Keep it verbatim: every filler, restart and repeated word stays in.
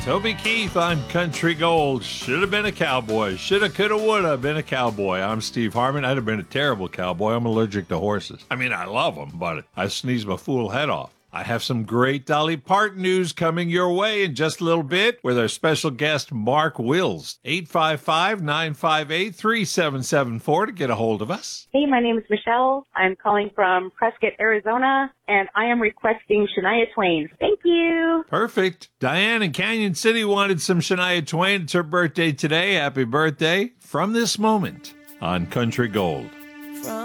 Toby Keith on Country Gold. Should have been a cowboy. Shoulda, coulda, woulda been a cowboy. I'm Steve Harmon. I'd have been a terrible cowboy. I'm allergic to horses. I mean, I love them, but I sneeze my fool head off. I have some great Dolly Parton news coming your way in just a little bit with our special guest, Mark Wills. eight five five, nine five eight, three seven seven four to get a hold of us. Hey, my name is Michelle. I'm calling from Prescott, Arizona, and I am requesting Shania Twain. Thank you. Perfect. Diane in Canyon City wanted some Shania Twain. It's her birthday today. Happy birthday from this moment on Country Gold.